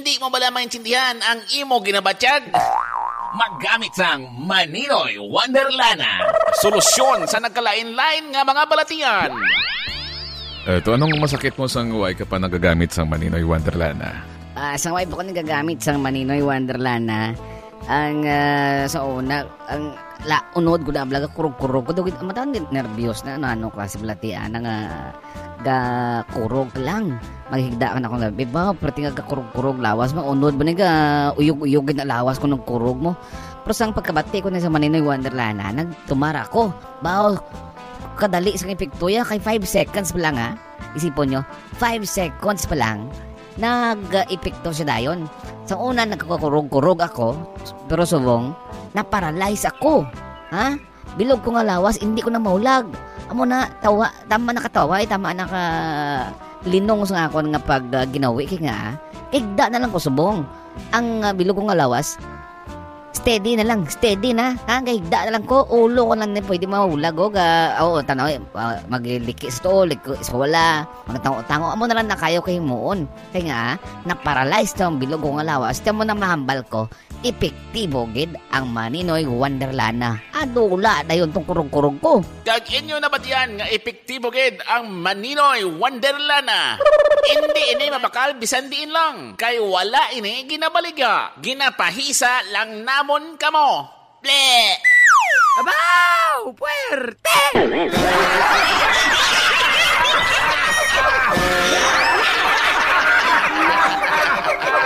Hindi mo bala maintindihan ang imo ginabatyag? Maggamit sang Maninoy Wonderlana. Solusyon sa nagkalain-lain nga mga balatian. Ito, anong masakit mo sang way ka pa nagagamit sang Maninoy Wonderlana? Sa way po ko nagagamit sang Maninoy Wonderlana. Ang sa una, ang unod ko na ablaga kurog-kurog ko. Matan nervyos na ano klase balatian ga kurog lang. Maghigda ka na akong gabi. Ba, pati nga kurog-kurog lawas mo. Unod ba nga uyog-uyog na lawas ko ng kurog mo. Pero sang pagkabati ko na sa Maninoy Wonderlana, nagtumara ko. Ba, kadali sa epekto ya kay 5 seconds pa lang ha. Isipon nyo, 5 seconds pa lang nag-epekto siya dayon. Sa una nagkakurog-kurog ako, pero subong na-paralyze ako. Ha? Bilog ko nga lawas, hindi ko na maulag. Amo na tawa, tama nakatawa, tama naka linong sa ako nga pag ginawi kay nga. Igda na lang ko subong. Ang bilog ko nga lawas, steady na. Hanggang higda na lang ko. Ulo ko lang na pwede mahulag. Tanaw, maglikis to, likis wala. Magtango-tango. Amo na lang na kayo kay moon. Kaya nga, na-paralyze to ang bilog ko nga lawas. Tiyan mo na mahambal ko. Epektibo gid ang Maninoy Wonderlana. Adula na yun tong kurog-kurog ko. Kag inyo na ba diyan nga epektibo gid ang Maninoy Wonderlana? Hindi ini mabakal bisan diin lang. Kay wala ini ginabaliga. Ginapahisa lang namon kamo. Ble! Abaw! Puwerte!